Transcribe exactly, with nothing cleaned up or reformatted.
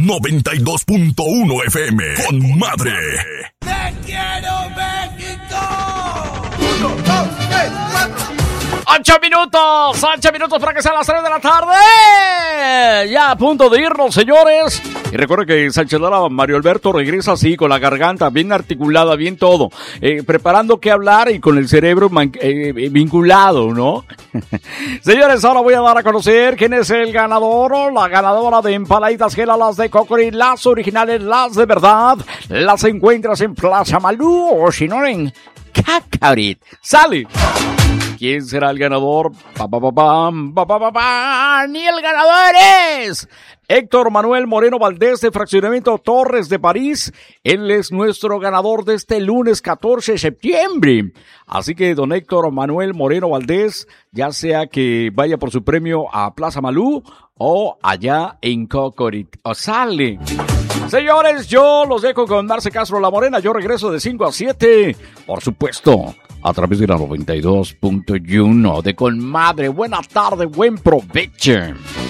noventa y dos punto uno F M. Con madre. ¡Te quiero, México! Uno, dos, tres, cuatro. Ocho minutos, ocho minutos para que sean las tres de la tarde. Ya a punto de irnos, señores. Y recuerden que Sánchez Lara, Mario Alberto regresa así, con la garganta bien articulada, bien todo. Eh, preparando qué hablar y con el cerebro man, eh, vinculado, ¿no? Señores, ahora voy a dar a conocer quién es el ganador o la ganadora de empanaditas Gela, las de Cocori, las originales, las de verdad. Las encuentras en Plaza Malú o si no en Cacarit. ¡Sale! ¿Quién será el ganador? Pa, pa, pa, pam, pa, pa, pa, pa. ¡Ni el ganador es! Héctor Manuel Moreno Valdés de Fraccionamiento Torres de París. Él es nuestro ganador de este lunes catorce de septiembre. Así que don Héctor Manuel Moreno Valdés, ya sea que vaya por su premio a Plaza Malú o allá en Cocorit. ¡O sale! Señores, yo los dejo con Marce Castro La Morena. Yo regreso de cinco a siete. Por supuesto, a través de la noventa y dos punto uno de Con Madre. Buena tarde, buen provecho.